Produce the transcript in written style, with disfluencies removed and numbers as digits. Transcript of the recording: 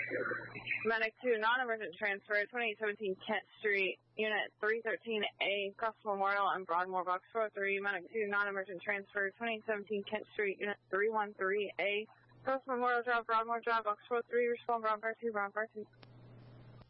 Medic 2, non-emergent transfer, 2817 Kent Street, Unit 313A, Cross Memorial and Broadmoor, Box 403. Medic 2, non-emergent transfer, 2817 Kent Street, Unit 313A, Cross Memorial Drive, Broadmoor Drive, Box 403. Respond, Brown Car 2, Brown Car 2.